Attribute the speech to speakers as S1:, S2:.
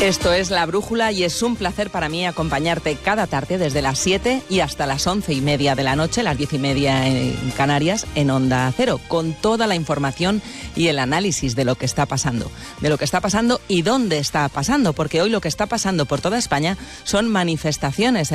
S1: Esto es La Brújula y es un placer para mí acompañarte cada tarde desde las 7 y hasta las 11:30 de la noche, las 10:30 en Canarias, en Onda Cero, con toda la información y el análisis de lo que está pasando y dónde está pasando, porque hoy lo que está pasando por toda España son manifestaciones